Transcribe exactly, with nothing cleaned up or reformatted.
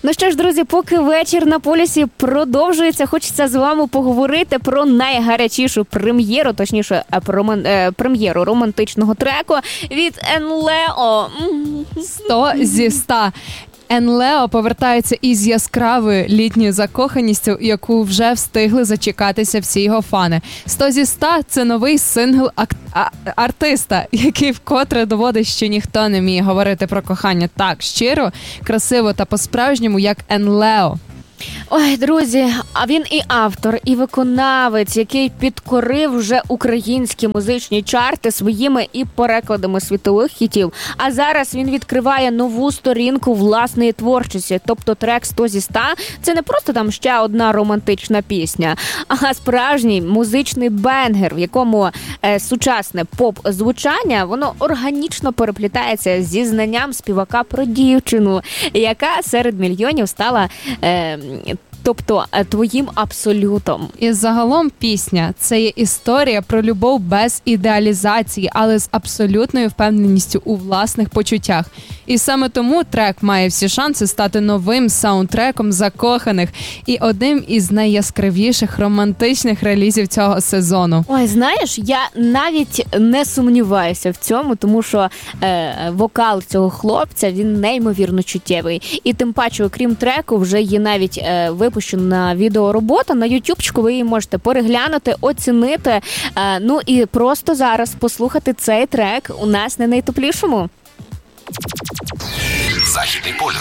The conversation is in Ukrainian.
Ну що ж, друзі, поки вечір на полюсі продовжується, хочеться з вами поговорити про найгарячішу прем'єру, точніше, про е, прем'єру романтичного треку від НЛЕО. сто зі ста. НЛЕО повертається із яскравою літньою закоханістю, яку вже встигли зачекатися всі його фани. сто зі ста – це новий сингл ак- а- артиста, який вкотре доводить, що ніхто не вміє говорити про кохання так щиро, красиво та по-справжньому, як НЛЕО. Ой, друзі, а він і автор, і виконавець, який підкорив вже українські музичні чарти своїми і перекладами світових хітів. А зараз він відкриває нову сторінку власної творчості. Тобто трек сто зі ста – це не просто там ще одна романтична пісня, а справжній музичний бенгер, в якому е, сучасне поп-звучання, воно органічно переплітається зі знанням співака про дівчину, яка серед мільйонів стала... Е, Тобто твоїм абсолютом. І загалом пісня – це є історія про любов без ідеалізації, але з абсолютною впевненістю у власних почуттях. І саме тому трек має всі шанси стати новим саундтреком закоханих і одним із найяскравіших романтичних релізів цього сезону. Ой, знаєш, я навіть не сумніваюся в цьому, тому що е, вокал цього хлопця, він неймовірно чуттєвий. І тим паче, окрім треку, вже є навіть е, випущена відеоробота на ютубчику, ви її можете переглянути, оцінити, е, ну і просто зараз послухати цей трек у нас на найтоплішому. Західний полюс.